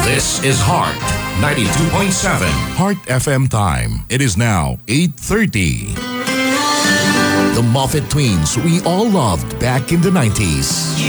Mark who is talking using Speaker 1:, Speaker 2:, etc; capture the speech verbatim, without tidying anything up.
Speaker 1: This is Heart ninety-two point seven.
Speaker 2: Heart F M time. It is now eight thirty. The Moffat Twins we all loved back in the nineties.